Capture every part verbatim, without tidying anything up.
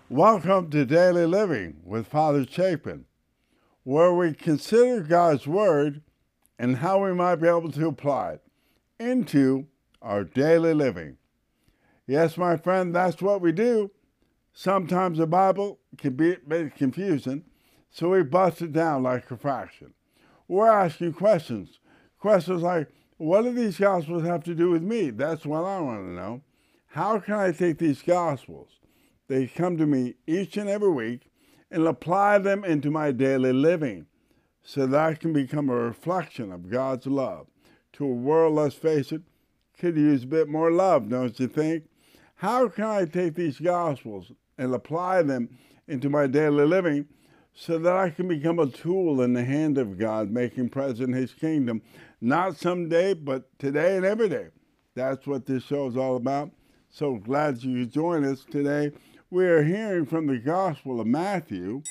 Welcome to Daily Living with Father Chapin, where we consider God's Word and how we might be able to apply it into our daily living. Yes, my friend, that's what we do. Sometimes the Bible can be a bit confusing, so we bust it down like a fraction. We're asking questions. Questions like, what do these Gospels have to do with me? That's what I want to know. How can I take these Gospels? They come to me each and every week and apply them into my daily living so that I can become a reflection of God's love to a world, let's face it, could use a bit more love, don't you think? How can I take these Gospels and apply them into my daily living so that I can become a tool in the hand of God, making present His kingdom, not someday, but today and every day? That's what this show is all about. So glad you could join us today. We are hearing from the Gospel of Matthew.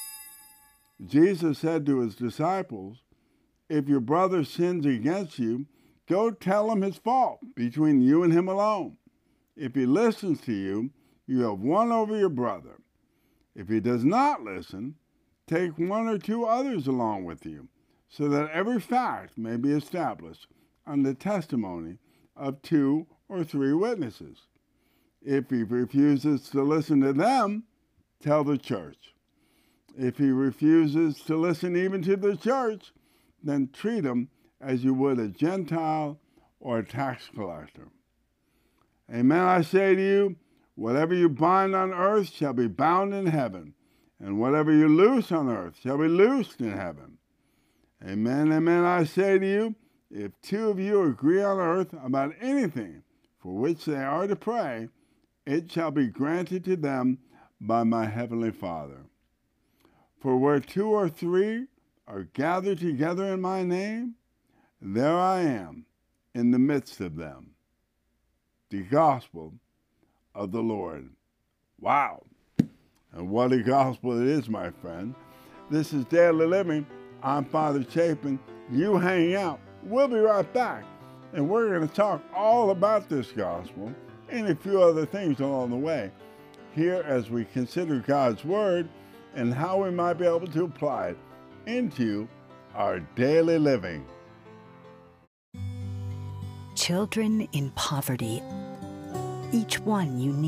Jesus said to his disciples, if your brother sins against you, go tell him his fault between you and him alone. If he listens to you, you have won over your brother. If he does not listen, take one or two others along with you, so that every fact may be established on the testimony of two or three witnesses. If he refuses to listen to them, tell the church. If he refuses to listen even to the church, then treat him as you would a Gentile or a tax collector. Amen, I say to you, whatever you bind on earth shall be bound in heaven, and whatever you loose on earth shall be loosed in heaven. Amen, amen, I say to you, if two of you agree on earth about anything for which they are to pray, it shall be granted to them by my heavenly Father. For where two or three are gathered together in my name, there I am in the midst of them. The gospel of the Lord. Wow. And what a gospel it is, my friend. This is Daily Living. I'm Father Chapin. You hang out. We'll be right back. And we're going to talk all about this gospel and a few other things along the way here as we consider God's Word and how we might be able to apply it into our daily living. Children in poverty, each one unique.